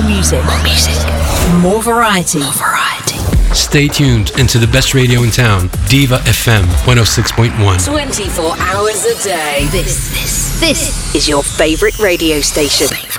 music. More variety. Stay tuned into the best radio in town, Diva FM 106.1. 24 hours a day. This is your favorite radio station.